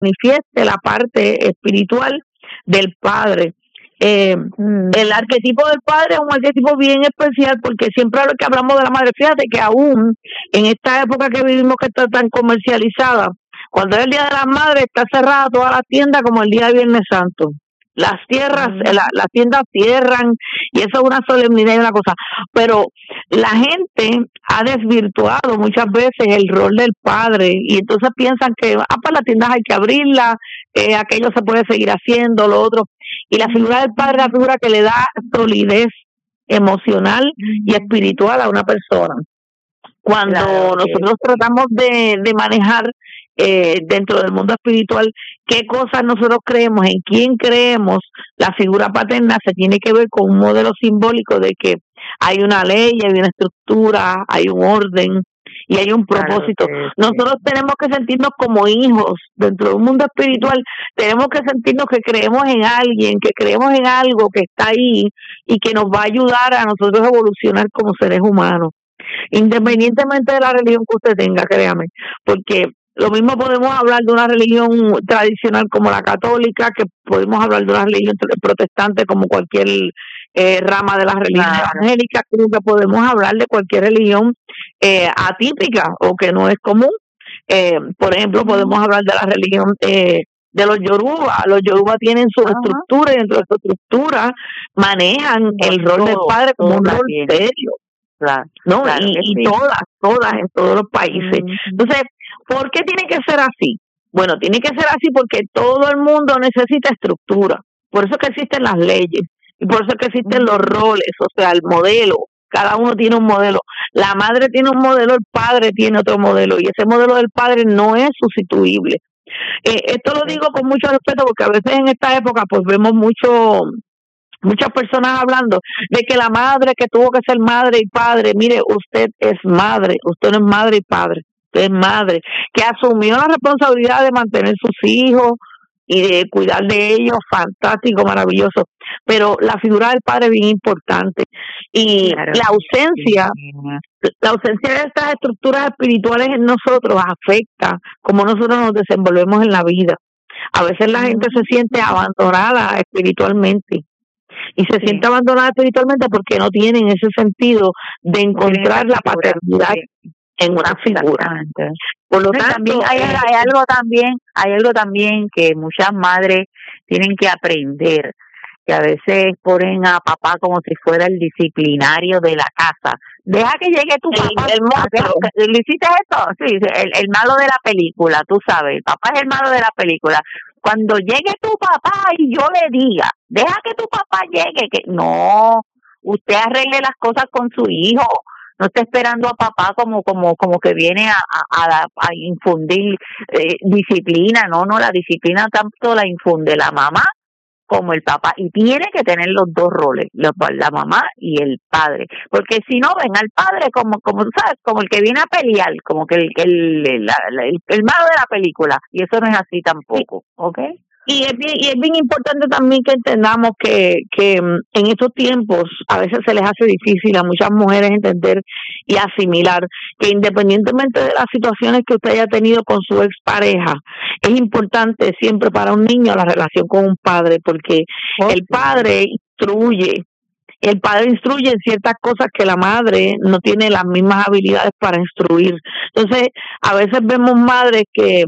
manifieste la parte espiritual del padre. El arquetipo del padre es un arquetipo bien especial porque siempre que hablamos de la madre, fíjate que aún en esta época que vivimos que está tan comercializada, cuando es el Día de las Madres está cerrada toda la tienda como el día de Viernes Santo. Las tiendas cierran y eso es una solemnidad y una cosa, pero la gente ha desvirtuado muchas veces el rol del padre y entonces piensan que pues las tiendas hay que abrirlas, aquello se puede seguir haciendo, lo otro, y la figura del padre es la figura que le da solidez emocional y espiritual a una persona. Cuando nosotros tratamos de manejar dentro del mundo espiritual qué cosas nosotros creemos, en quién creemos, la figura paterna se tiene que ver con un modelo simbólico de que hay una ley, hay una estructura, hay un orden y hay un propósito. Nosotros tenemos que sentirnos como hijos dentro de un mundo espiritual, tenemos que sentirnos que creemos en alguien, que creemos en algo que está ahí y que nos va a ayudar a nosotros a evolucionar como seres humanos, independientemente de la religión que usted tenga, créame, porque lo mismo podemos hablar de una religión tradicional como la católica, que podemos hablar de una religión protestante como cualquier rama de la religión evangélica, creo que podemos hablar de cualquier religión atípica o que no es común. Por ejemplo, podemos hablar de la religión de los yoruba. Los yoruba tienen su estructura y dentro de su estructura manejan el rol del padre como un rol serio. ¿No? Y todas en todos los países. Entonces, ¿por qué tiene que ser así? Bueno, tiene que ser así porque todo el mundo necesita estructura. Por eso que existen las leyes y por eso que existen los roles, o sea, el modelo. Cada uno tiene un modelo. La madre tiene un modelo, el padre tiene otro modelo y ese modelo del padre no es sustituible. Esto lo digo con mucho respeto porque a veces en esta época pues vemos muchas personas hablando de que la madre que tuvo que ser madre y padre, mire, usted es madre, usted no es madre y padre, usted es madre, que asumió la responsabilidad de mantener sus hijos y de cuidar de ellos, fantástico, maravilloso, pero la figura del padre es bien importante y la ausencia de estas estructuras espirituales en nosotros afecta cómo nosotros nos desenvolvemos en la vida. A veces la gente se siente abandonada espiritualmente y se siente abandonada espiritualmente porque no tienen ese sentido de encontrar la paternidad en una figura. Por lo tanto, también hay algo también que muchas madres tienen que aprender, que a veces ponen a papá como si fuera el disciplinario de la casa. Deja que llegue tu papá. ¿Le hiciste esto? Sí, el malo de la película, tú sabes, el papá es el malo de la película. Cuando llegue tu papá y yo le diga, deja que tu papá llegue, que no, usted arregle las cosas con su hijo, no está esperando a papá como que viene a infundir disciplina, no, la disciplina tanto la infunde la mamá como el papá, y tiene que tener los dos roles, la mamá y el padre, porque si no ven al padre como tú sabes, como el que viene a pelear, como que el malo de la película, y eso no es así tampoco, ¿ok? Y es bien importante también que entendamos que en estos tiempos a veces se les hace difícil a muchas mujeres entender y asimilar que independientemente de las situaciones que usted haya tenido con su expareja, es importante siempre para un niño la relación con un padre, porque el padre instruye en ciertas cosas que la madre no tiene las mismas habilidades para instruir. Entonces, a veces vemos madres que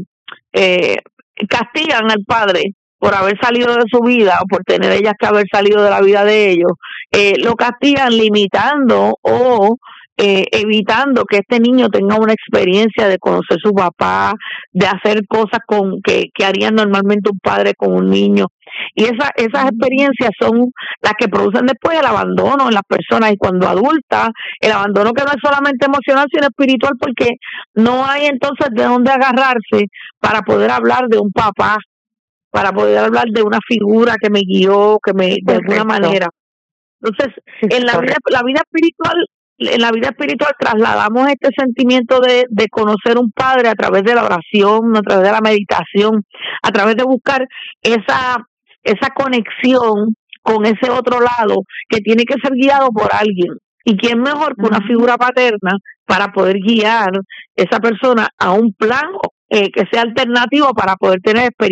castigan al padre por haber salido de su vida o por tener ellas que haber salido de la vida de ellos, lo castigan limitando o evitando que este niño tenga una experiencia de conocer a su papá, de hacer cosas que harían normalmente un padre con un niño. Y esas experiencias son las que producen después el abandono en las personas, y cuando adulta, el abandono que no es solamente emocional sino espiritual, porque no hay entonces de dónde agarrarse para poder hablar de un papá, para poder hablar de una figura que me guió, de alguna manera. Entonces, en la vida espiritual trasladamos este sentimiento de conocer un padre a través de la oración, a través de la meditación, a través de buscar esa conexión con ese otro lado que tiene que ser guiado por alguien. ¿Y quién mejor que una figura paterna para poder guiar esa persona a un plan que sea alternativo para poder tener experiencia